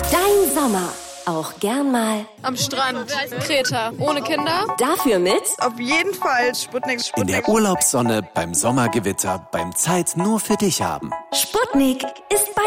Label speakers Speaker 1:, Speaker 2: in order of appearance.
Speaker 1: Dein Sommer. Auch gern mal
Speaker 2: am Strand, Kreta, ohne Kinder.
Speaker 1: Dafür mit
Speaker 3: auf jeden Fall Sputnik.
Speaker 4: In der Urlaubssonne, beim Sommergewitter, beim Zeit nur für dich haben.
Speaker 1: Sputnik ist bei